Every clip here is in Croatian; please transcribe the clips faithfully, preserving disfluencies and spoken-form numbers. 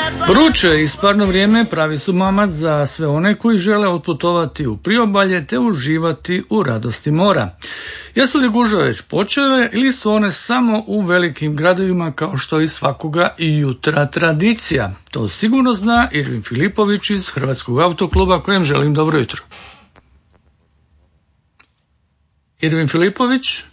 Vruće i sparno vrijeme pravi su mamac za sve one koji žele otputovati u priobalje te uživati u radosti mora. Jesu li gužve već počele ili su one samo u velikim gradovima kao što i svakoga i jutra tradicija? To sigurno zna Irvin Filipović iz Hrvatskog autokluba kojem želim dobro jutro. Irvin Filipović?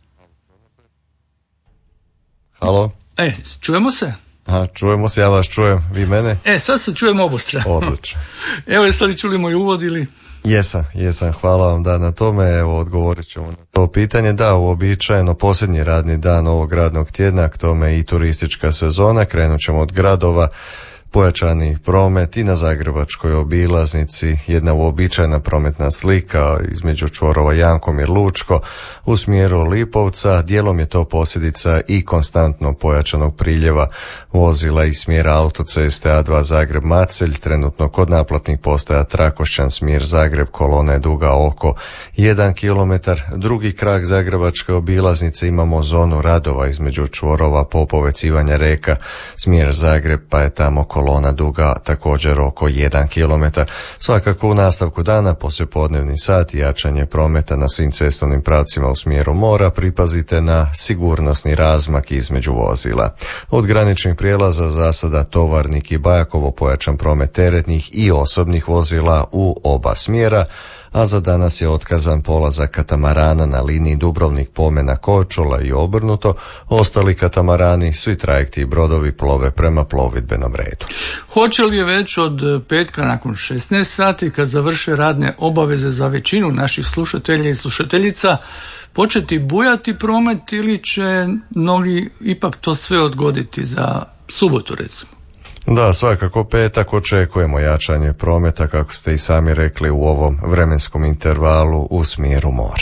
Halo? E, čujemo se? A, čujemo se, ja vas čujem, vi mene? E, sad se čujemo obostrano. Odlično. Evo, jeste li čuli moj uvod ili? Jesam, jesam, hvala vam da na tome, evo odgovorit ćemo na to pitanje. Da, uobičajeno posljednji radni dan ovog radnog tjedna, k tome i turistička sezona, krenut ćemo od gradova, pojačani promet i na Zagrebačkoj obilaznici, jedna uobičajena prometna slika između čvorova Jankomir Lučko u smjeru Lipovca. Dijelom je to posljedica i konstantno pojačanog priljeva vozila iz smjera autoceste A dva Zagreb-Macelj, trenutno kod naplatnih postaja Trakošćan smjer Zagreb, kolona je duga oko jedan kilometar. Drugi krak Zagrebačke obilaznice imamo zonu radova između čvorova Popovec Ivanja Reka, smjer Zagreb, pa je tamo kolona duga također oko jedan kilometar. Svakako u nastavku dana, poslijepodnevni sat, jačanje prometa na svim cestovnim pravcima u smjeru mora, pripazite na sigurnosni razmak između vozila. Od graničnih prijelaza za sada Tovarnik i Bajakovo pojačan promet teretnih i osobnih vozila u oba smjera, a za danas je otkazan polazak katamarana na liniji Dubrovnik-Pomena-Korčula i obrnuto. Ostali katamarani, svi trajekti i brodovi plove prema plovidbenom redu. Hoće li je već od petka nakon šesnaest sati, kad završe radne obaveze za većinu naših slušatelja i slušateljica, početi bujati promet ili će mnogi ipak to sve odgoditi za subotu recimo? Da, svakako petak očekujemo jačanje prometa, kako ste i sami rekli, u ovom vremenskom intervalu u smjeru mora.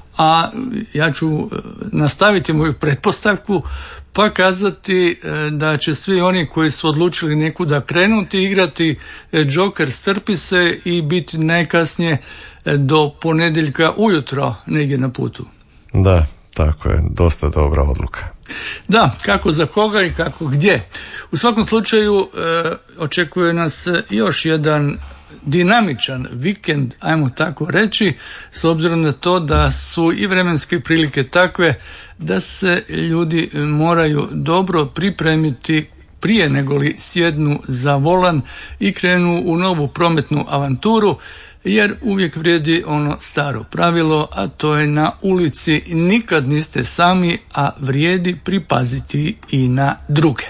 A ja ću nastaviti moju pretpostavku pa kazati da će svi oni koji su odlučili nekuda krenuti igrati džoker strpi se i biti najkasnije do ponedjeljka ujutro negdje na putu. Da, tako je, dosta dobra odluka. Da, kako za koga i kako gdje. U svakom slučaju e, očekuje nas još jedan dinamičan vikend, ajmo tako reći, s obzirom na to da su i vremenske prilike takve da se ljudi moraju dobro pripremiti prije nego li sjednu za volan i krenu u novu prometnu avanturu, jer uvijek vrijedi ono staro pravilo, a to je na ulici nikad niste sami, a vrijedi pripaziti i na druge.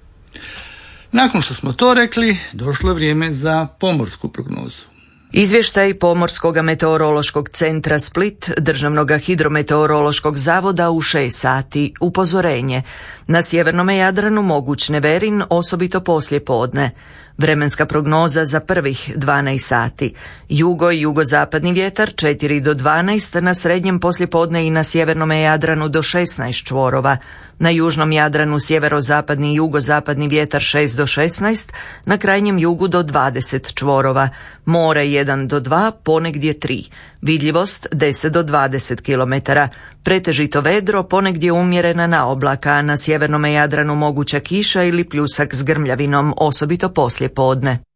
Nakon što smo to rekli, došlo je vrijeme za pomorsku prognozu. Izvještaj Pomorskog meteorološkog centra Split, Državnog hidrometeorološkog zavoda u šest sati. Upozorenje. Na sjevernom Jadranu moguć neverin, osobito poslije podne. Vremenska prognoza za prvih dvanaest sati. Jugo i jugozapadni vjetar četiri do dvanaest, na srednjem poslijepodne i na sjevernom Jadranu do šesnaest čvorova. Na južnom Jadranu sjeverozapadni i jugozapadni vjetar šest do šesnaest, na krajnjem jugu do dvadeset čvorova. More jedan do dva, ponegdje tri. Vidljivost deset do dvadeset kilometara. Pretežito vedro, ponegdje umjerena naoblaka, a na sjevernom Jadranu moguća kiša ili pljusak s grmljavinom, osobito poslije podne.